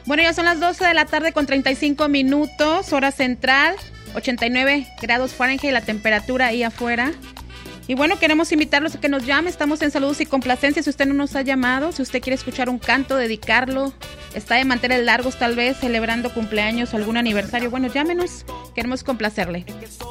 Bueno, ya son las 12 de la tarde con 35 minutos, hora central, 89 grados Fahrenheit la temperatura ahí afuera. Y bueno, queremos invitarlos a que nos llame, estamos en Saludos y Complacencias. Si usted no nos ha llamado, si usted quiere escuchar un canto, dedicarlo, está de manteles largos tal vez, celebrando cumpleaños, algún aniversario, bueno, llámenos, queremos complacerle.